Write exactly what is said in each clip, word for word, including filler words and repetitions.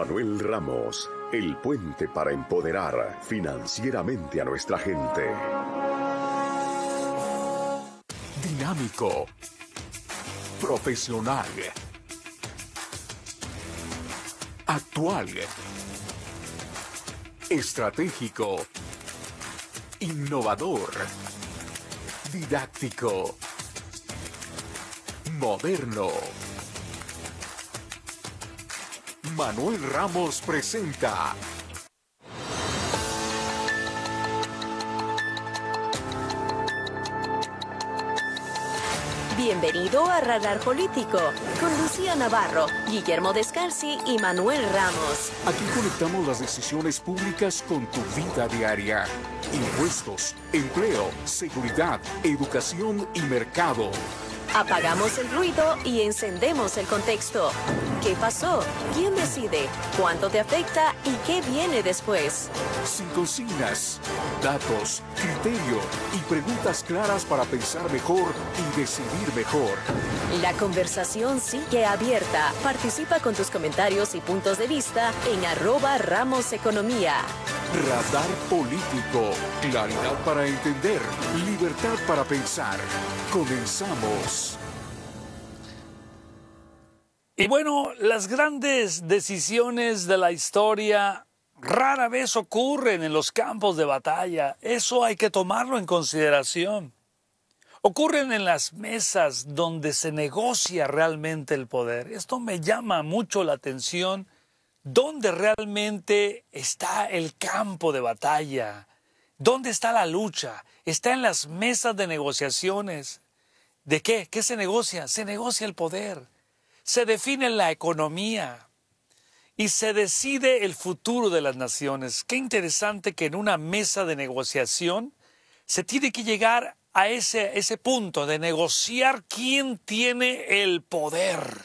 Manuel Ramos, el puente para empoderar financieramente a nuestra gente. Dinámico, profesional, actual, estratégico, innovador, didáctico, moderno. Manuel Ramos presenta Bienvenido a Radar Político, con Lucía Navarro, Guillermo Descalzi y Manuel Ramos. Aquí conectamos las decisiones públicas con tu vida diaria. Impuestos, empleo, seguridad, educación y mercado. Apagamos el ruido y encendemos el contexto. ¿Qué pasó? ¿Quién decide? ¿Cuánto te afecta? ¿Y qué viene después? Sin consignas, datos, criterio y preguntas claras para pensar mejor y decidir mejor. La conversación sigue abierta. Participa con tus comentarios y puntos de vista en arroba Ramos Economía. Radar Político. Claridad para entender. Libertad para pensar. Comenzamos. Y bueno, las grandes decisiones de la historia rara vez ocurren en los campos de batalla. Eso hay que tomarlo en consideración. Ocurren en las mesas donde se negocia realmente el poder. Esto me llama mucho la atención. ¿Dónde realmente está el campo de batalla? ¿Dónde está la lucha? Está en las mesas de negociaciones. ¿De qué? ¿Qué se negocia? Se negocia el poder. Se define la economía y se decide el futuro de las naciones. Qué interesante que en una mesa de negociación se tiene que llegar a ese, ese punto de negociar quién tiene el poder.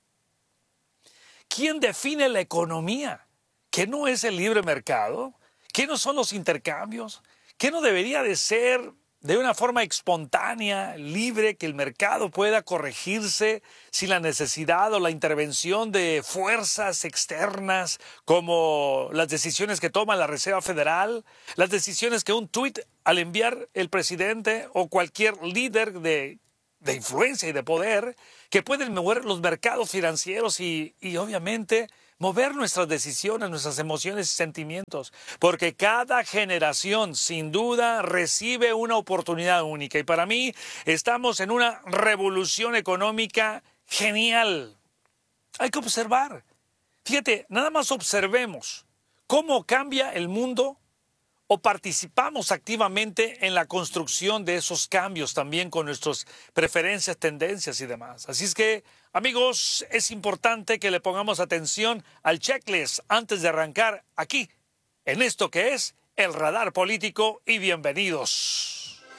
¿Quién define la economía? ¿Qué no es el libre mercado? ¿Qué no son los intercambios? ¿Qué no debería de ser de una forma espontánea, libre, que el mercado pueda corregirse sin la necesidad o la intervención de fuerzas externas como las decisiones que toma la Reserva Federal, las decisiones que un tuit al enviar el presidente o cualquier líder de, de influencia y de poder que pueden mover los mercados financieros y, y obviamente mover nuestras decisiones, nuestras emociones y sentimientos, porque cada generación sin duda recibe una oportunidad única y para mí estamos en una revolución económica genial. Hay que observar. Fíjate, nada más observemos cómo cambia el mundo o participamos activamente en la construcción de esos cambios también con nuestras preferencias, tendencias y demás. Así es que, amigos, es importante que le pongamos atención al checklist antes de arrancar aquí, en esto que es el Radar Político, y bienvenidos.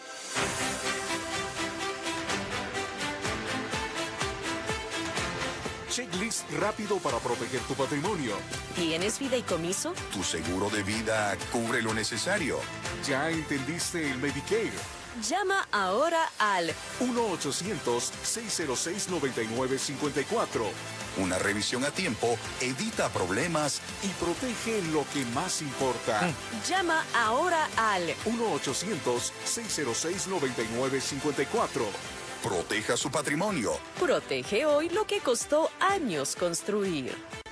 Checklist rápido para proteger tu patrimonio. ¿Tienes fideicomiso? Tu seguro de vida cubre lo necesario. ¿Ya entendiste el Medicare? Llama ahora al uno ochocientos, seis cero seis, nueve nueve cinco cuatro. Una revisión a tiempo evita problemas y protege lo que más importa. Llama ahora al uno ochocientos, seis cero seis, nueve nueve cinco cuatro. Proteja su patrimonio. Protege hoy lo que costó años construir.